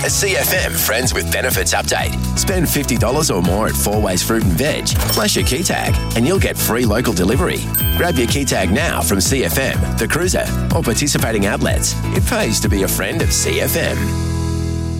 A CFM Friends with Benefits update. Spend $50 or more at Four Ways Fruit and Veg, flash your key tag, and you'll get free local delivery. Grab your key tag now from CFM, The Cruiser, or participating outlets. It pays to be a friend of CFM.